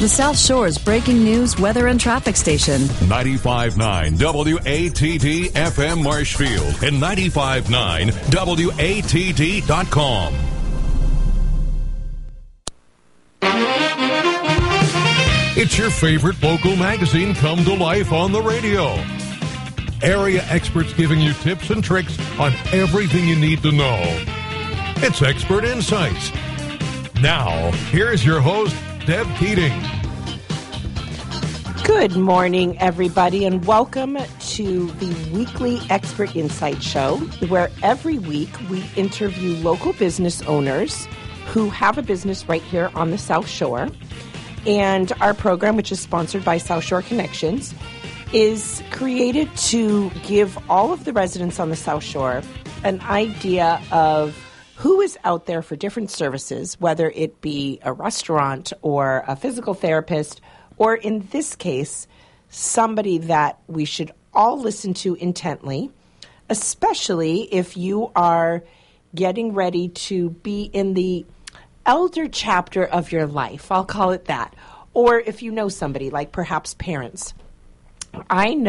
the South Shore's breaking news, weather, and traffic station. 95.9 WATD FM Marshfield and 95.9 WATD.com. It's your favorite local magazine come to life on the radio. Area experts giving you tips and tricks on everything you need to know. It's Expert Insights. Now, here's your host, Deb Keating. Good morning, everybody, and welcome to the weekly Expert Insight Show, where every week we interview local business owners who have a business right here on the South Shore. And our program, which is sponsored by South Shore Connections, is created to give all of the residents on the South Shore an idea of who is out there for different services, whether it be a restaurant or a physical therapist, or in this case, somebody that we should all listen to intently, especially if you are getting ready to be in the elder chapter of your life, I'll call it that, or if you know somebody, like perhaps parents. I know